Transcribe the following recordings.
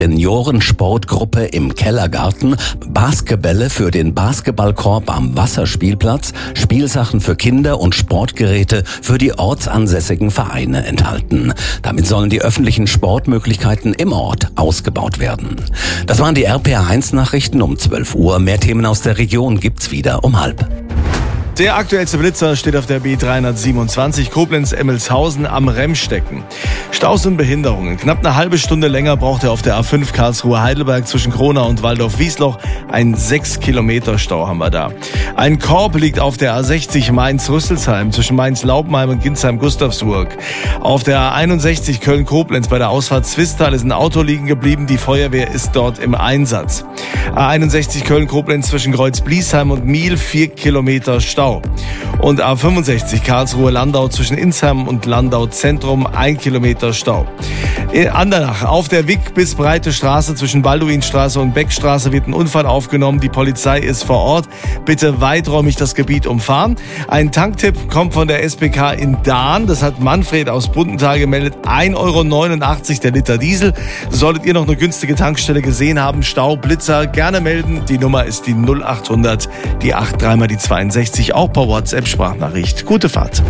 Seniorensportgruppe im Kellergarten, Basketbälle für den Basketballkorb am Wasserspielplatz, Spielsachen für Kinder und Sportgeräte für die ortsansässigen Vereine enthalten. Damit sollen die öffentlichen Sportmöglichkeiten im Ort ausgebaut werden. Das waren die RPR1-Nachrichten um 12 Uhr. Mehr Themen aus der Region gibt's wieder um 12:30. Der aktuellste Blitzer steht auf der B327 Koblenz-Emmelshausen am Remstecken. Staus und Behinderungen. Knapp eine halbe Stunde länger braucht er auf der A5 Karlsruhe-Heidelberg zwischen Kronau und Waldorf-Wiesloch. Ein 6 Kilometer Stau haben wir da. Ein Korb liegt auf der A60 Mainz-Rüsselsheim zwischen Mainz-Laubenheim und Ginsheim-Gustavsburg. Auf der A61 Köln-Koblenz bei der Ausfahrt Zwistal ist ein Auto liegen geblieben. Die Feuerwehr ist dort im Einsatz. A61 Köln-Koblenz zwischen Kreuz-Bliesheim und Miel 4 Kilometer Stau. Und A65 Karlsruhe-Landau zwischen Insheim und Landau Zentrum 1 Kilometer Stau. In Andernach auf der Wick bis Breite Straße zwischen Balduinstraße und Beckstraße wird ein Unfall aufgenommen. Die Polizei ist vor Ort. Bitte weiträumig das Gebiet umfahren. Ein Tanktipp kommt von der SPK in Dahn. Das hat Manfred aus Bundenthal gemeldet. 1,89 € der Liter Diesel. Solltet ihr noch eine günstige Tankstelle gesehen haben, Stau, Blitzer, gerne melden. Die Nummer ist die 0800, die 83 mal die 62, auch per WhatsApp-Sprachnachricht. Gute Fahrt.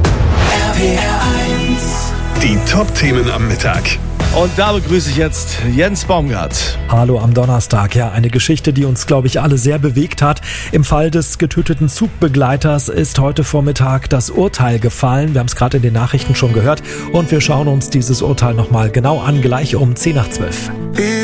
RPR1. Die Top-Themen am Mittag. Und da begrüße ich jetzt Jens Baumgart. Hallo am Donnerstag. Ja, eine Geschichte, die uns, glaube ich, alle sehr bewegt hat. Im Fall des getöteten Zugbegleiters ist heute Vormittag das Urteil gefallen. Wir haben es gerade in den Nachrichten schon gehört. Und wir schauen uns dieses Urteil nochmal genau an, gleich um 10:10.